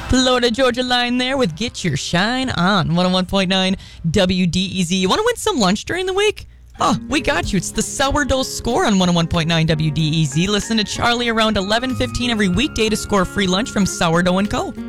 Florida Georgia line there with Get Your Shine on 101.9 WDEZ. You want to win some lunch during the week? Oh, we got you. It's the Sourdough Score on 101.9 WDEZ. Listen to Charlie around 11:15 every weekday to score free lunch from Sourdough & Co.